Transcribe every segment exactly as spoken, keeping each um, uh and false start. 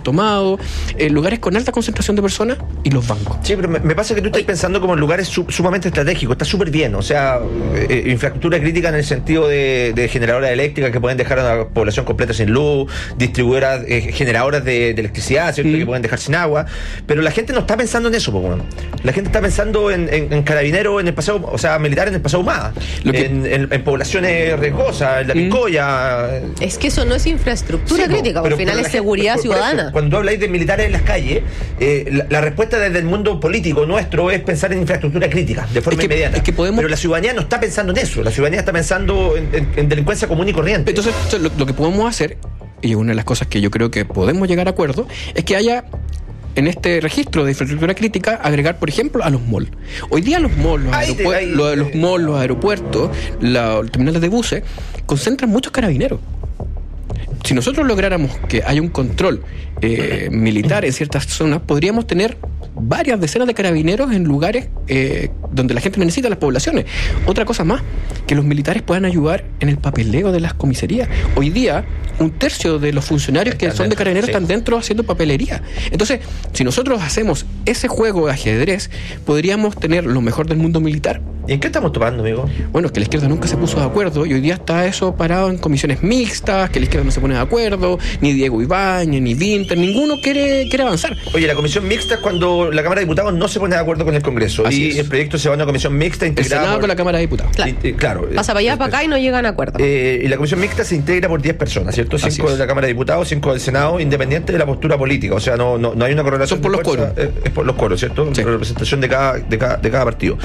tomados, eh, lugares con alta concentración de personas y los bancos. Sí, pero me, me pasa que tú estás pensando como en lugares su, sumamente estratégicos, está súper bien, o sea, eh, infraestructura crítica en el sentido de, de generadoras eléctricas que pueden dejar a la población completa sin luz, distribuidoras, eh, generadoras de, de electricidad, ¿cierto? Mm. Que pueden dejar sin agua, pero la gente no está pensando en eso, po, bueno. La gente está pensando en, en, en carabineros en el pasado, o sea, militar en el pasado más, en, en, en poblaciones riesgosas, en la Picoya. Mm. Es que eso no es infraestructura sí, crítica, al final es seguridad gente, ciudadana. Por eso, cuando habláis de militares en las calles, eh, la, la respuesta desde el mundo político nuestro es pensar en infraestructura crítica, de forma es que, inmediata. Es que podemos... Pero la ciudadanía no está pensando en eso, la ciudadanía está pensando en, en, en delincuencia común y corriente. Entonces, lo, lo que podemos hacer, y una de las cosas que yo creo que podemos llegar a acuerdo, es que haya en este registro de infraestructura crítica agregar, por ejemplo, a los malls. Hoy día los malls, los, ay, aeropu- ay, los, los, malls, los aeropuertos, la, los terminales de buses, concentran muchos carabineros. Si nosotros lográramos que haya un control eh, militar en ciertas zonas, podríamos tener varias decenas de carabineros en lugares eh, donde la gente necesita, las poblaciones. Otra cosa más, que los militares puedan ayudar en el papeleo de las comisarías. Hoy día, un tercio de los funcionarios que son de carabineros sí. están dentro haciendo papelería. Entonces, si nosotros hacemos ese juego de ajedrez, podríamos tener lo mejor del mundo militar. ¿Y en qué estamos topando, amigo? Bueno, que la izquierda nunca se puso de acuerdo y hoy día está eso parado en comisiones mixtas, que la izquierda no se pone de acuerdo, ni Diego Ibáñez, ni Vinter, ninguno quiere, quiere avanzar. Oye, la comisión mixta es cuando la Cámara de Diputados no se pone de acuerdo con el Congreso. Así y es. El proyecto se va a una comisión mixta integrada el Senado por... con la Cámara de Diputados. Claro. Y, y, claro Pasa para allá, para acá y no llegan a acuerdo. Eh, y la comisión mixta se integra por diez personas, ¿cierto? cinco de la Cámara de Diputados, cinco del Senado, independiente de la postura política. O sea, no, no, no hay una correlación. Son por los fuerza, coros. Eh, es por los coros, ¿cierto? Sí. La representación de cada, de cada, de cada partido.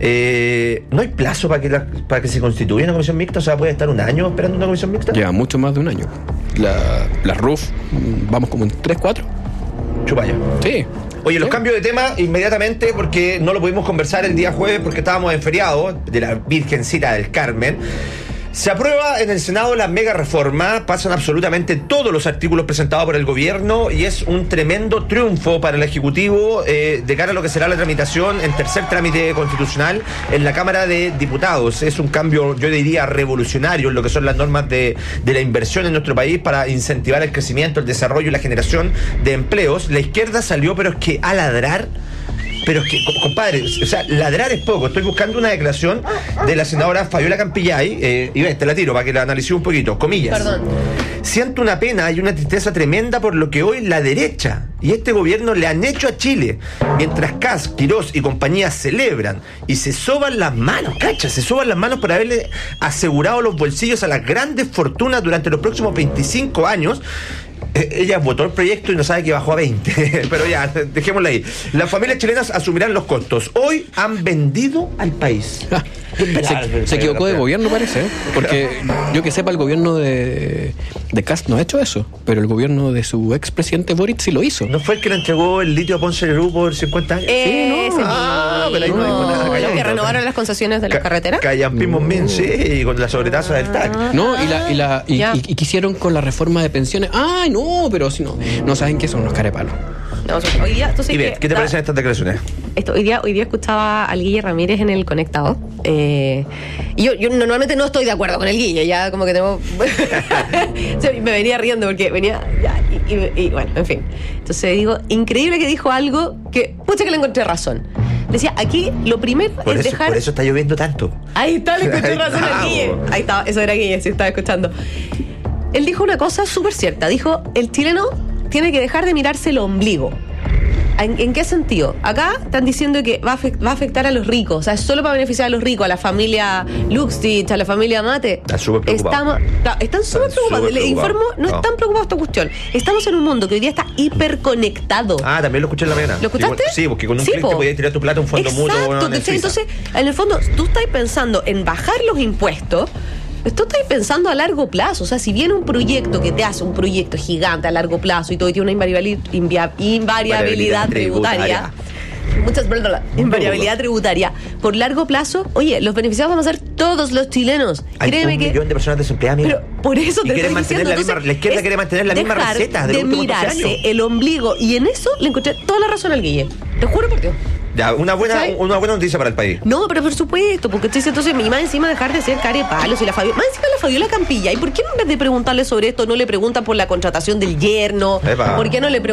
Eh, ¿No hay plazo para que, la, para que se constituya una comisión mixta? O sea, ¿puede estar un año esperando una comisión mixta? Lleva mucho más de un año. La, la R U F, vamos como en tres, cuatro. Chupaya. Sí. Oye, los ¿Sí? cambios de tema inmediatamente porque no lo pudimos conversar el día jueves porque estábamos en feriado de la Virgencita del Carmen. Se aprueba en el Senado la mega reforma, pasan absolutamente todos los artículos presentados por el gobierno y es un tremendo triunfo para el Ejecutivo eh, de cara a lo que será la tramitación en tercer trámite constitucional en la Cámara de Diputados. Es un cambio, yo diría, revolucionario en lo que son las normas de, de la inversión en nuestro país para incentivar el crecimiento, el desarrollo y la generación de empleos. La izquierda salió, pero es que a ladrar. Pero es que, compadre, o sea, ladrar es poco. Estoy buscando una declaración de la senadora Fabiola Campillay, eh, y ven, te la tiro para que la analice un poquito. Comillas. Perdón. Siento una pena y una tristeza tremenda por lo que hoy la derecha y este gobierno le han hecho a Chile. Mientras Kast, Quirós y compañía celebran y se soban las manos, cacha, se soban las manos por haberle asegurado los bolsillos a las grandes fortunas durante los próximos veinticinco años. Ella votó el proyecto y no sabe que bajó a veinte. Pero ya, dejémosla ahí. Las familias chilenas asumirán los costos. Hoy han vendido al país. Ah, se, se equivocó de gobierno, parece, ¿eh? Porque yo que sepa, el gobierno de, de Kast no ha hecho eso, pero el gobierno de su expresidente Boric sí lo hizo. ¿No fue el que le entregó el litio a Ponce Lerú por cincuenta años? Eh, sí, ¿no? Ah, pero ahí no, no dijo nada. Lo que renovaron las concesiones de las carreteras. Callampismo Min, sí, con la sobretasa del T A C. No, y la, y la y, y, y quisieron con la reforma de pensiones. Ay, no, pero si no, no saben qué son los carepalos. No, hoy día, entonces, y bien, ¿qué te da, parecen estas declaraciones? Esto, hoy día, hoy día escuchaba al Guille Ramírez en el Conectado. Eh, y yo, yo normalmente no estoy de acuerdo con el Guille, ya como que tengo. Me venía riendo porque venía. Ya, y, y, y bueno, en fin. Entonces digo, increíble que dijo algo que, pucha, que le encontré razón. Decía, aquí lo primero por es eso, dejar. Por eso está lloviendo tanto. Ahí está, le escuché Ahí razón está, al Guille. bo. Ahí estaba, eso era Guille, si estaba escuchando. Él dijo una cosa súper cierta. Dijo, el chileno tiene que dejar de mirarse el ombligo. ¿En, ¿En qué sentido? Acá están diciendo que va a, afect, va a afectar a los ricos, o sea, es solo para beneficiar a los ricos, a la familia Luxich, a la familia Mate. Están súper preocupados. Estamos, están súper preocupados. Les informo, no, no están preocupados esta cuestión. Estamos en un mundo que hoy día está hiperconectado. Ah, también lo escuché en la mañana. ¿Lo escuchaste? Igual, sí, porque con un sí, clic te podías tirar tu plata a un fondo mutuo. Exacto, Bueno, entonces, en el fondo, tú estás pensando en bajar los impuestos. Tú estás pensando a largo plazo, o sea, si viene un proyecto que te hace un proyecto gigante a largo plazo y todo y tiene una invariabilidad, invia, invariabilidad tributaria, tributaria. muchas perdón, invariabilidad tributaria por largo plazo, oye, los beneficiados vamos a ser todos los chilenos. Hay Créeme un que millón de personas desempleadas, mira. Pero por eso y te quieren estoy mantener diciendo, la, misma, entonces, la izquierda quiere mantener la misma receta de, de mirarse el ombligo, y en eso le encontré toda la razón al Guille. Te juro por Dios. Ya, una buena, una buena noticia para el país. No, pero por supuesto, porque entonces, entonces y más encima dejar de ser carepalos y la Fabiola, más encima la Fabiola Campillay. ¿Y por qué en vez de preguntarle sobre esto no le preguntan por la contratación del yerno? Epa. ¿Por qué no le preguntan